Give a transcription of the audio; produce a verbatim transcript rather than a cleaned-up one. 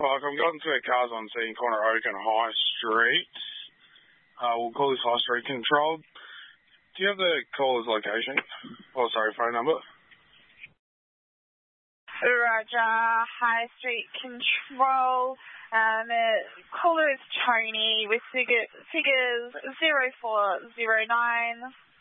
Park. I've gotten to a car's on scene, corner Oak and High Street. Uh, we'll call this High Street Control. Do you have the caller's location? Oh, sorry, phone number? Roger, High Street Control. Um, uh, caller is Tony with figure, figures zero four zero nine.